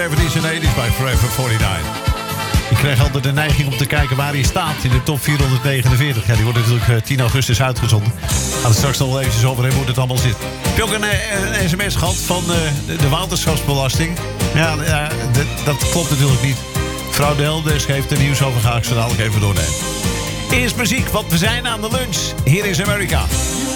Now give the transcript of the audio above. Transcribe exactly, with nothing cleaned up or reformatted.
seventies en eighties bij Forever forty-nine. Ik krijg altijd de neiging om te kijken waar hij staat in de top vierhonderdnegenenveertig. Ja, die wordt natuurlijk uh, tien augustus uitgezonden. Gaan het straks nog wel eventjes over hebben hoe het allemaal zit. Heb je ook een, uh, een sms gehad van uh, de, de waterschapsbelasting? Ja, uh, de, dat klopt natuurlijk niet. Mevrouw de Helder geeft er nieuws over, ga ik zo dadelijk even doornemen. Eerst muziek, want we zijn aan de lunch. Hier is Amerika.